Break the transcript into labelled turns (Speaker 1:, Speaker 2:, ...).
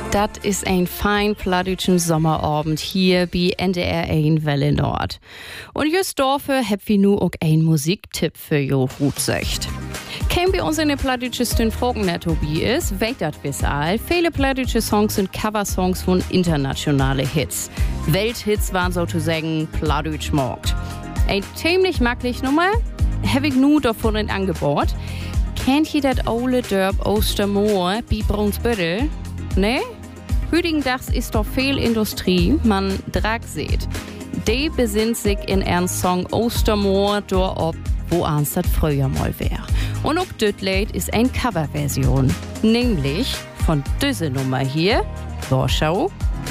Speaker 1: Das ist ein fein plattdütschen Sommerabend hier bei NDR 1 Welle Nord. Und just dafür hab wir nu auch ein Musiktipp für jo Hutsecht. Kein bei uns in der plattdütschen Fragen netto bi ist, weht dat bis all. Viele plattdütsche Songs sind Coversongs von internationale Hits. Welthits waren sozusagen plattdütsch markt. Ein ziemlich maglich Nummer hab ich nu davon in Angebot. Kennt ihr dat ole Dörp Ostermoor bei Brunsbüttel? Ne? Hüdigendags ist doch viel Industrie, man Drag seht. Die besinnt sich in ihren Song Ostermoor dorop, wo ans dat früher mal wär. Und auch das Lied ist eine Coverversion, nämlich von dieser Nummer hier, Warschau,